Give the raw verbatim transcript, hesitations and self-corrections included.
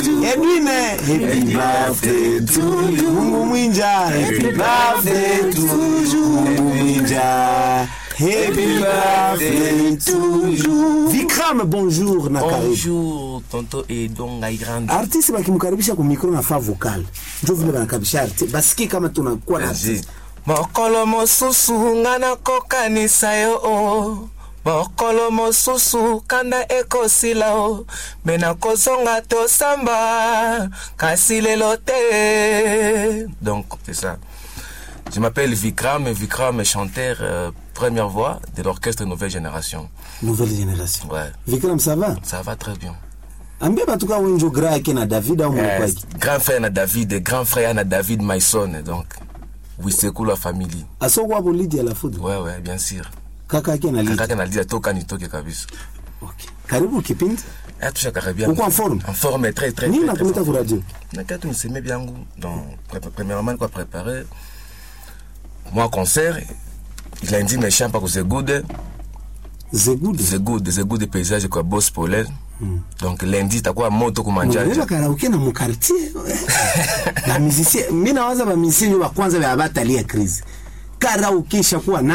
Edwine, happy birthday to you. Mungu Mwinja, happy birthday to you. Mungu Mwinja, happy birthday to you. Vikram, bonjour na karibu. Bonjour, tonto Edon Naigrande. Artiste bakimkaribisha kwa micro na fa vocal. Ndio vile banakaribisha artiste. Basiki kama tunakuwa na artiste. Mokolo mosusu ngana kokanisa yo. Mokolo mosusu kanda ekosila o. Mena kozonga to samba kasi lelo te. Donc c'est ça. Je m'appelle Vikram et Vikram est chanteur euh, première voix de l'orchestre Nouvelle Génération. Nouvelle Génération. Ouais. Vikram, ça va? Ça va très bien. Ambia batuka wenjo gra yake na David au mwana kwake. Grand frère na David, grand frère na David my son donc. Oui, c'est cool la famille. Aso kwa bolidi ya la food. Ouais ouais, bien sûr. Kaka yake na Lydia. Kaka yake na Lydia toka nitoke kabisa. Okay. Karibu kipindi. Ah, tu sais caribien. Uko en forme? En forme très très. Ni na kumeta kwa radio. Na katu niseme bien goût donc premièrement quoi préparer moi concert. Il a dit mes chants pas que c'est good. C'est good. C'est good, c'est good paysage quoi boss polaire. Mm. Donc lundi takuwa moto kumanja. Ndio karaoke na mu quartier. Na musicien, mimi nawaza ba musicien wa kwanza wa batalia crise. Karaoke shakuwa